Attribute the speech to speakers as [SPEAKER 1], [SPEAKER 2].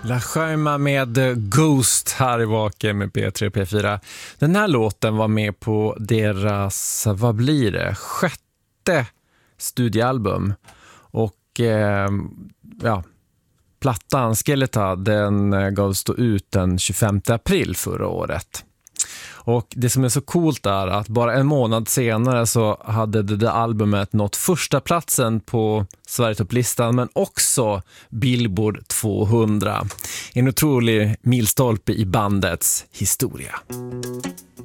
[SPEAKER 1] La Schaima med Ghost här i Vaken med P3 och P4. Den här låten var med på deras, vad blir det, 6:e studioalbum. Och plattan Skeleton, den gavs då ut den 25 april förra året. Och det som är så coolt är att bara en månad senare så hade det där albumet nått första platsen på Sverigetopplistan, men också Billboard 200. En otrolig milstolpe i bandets historia.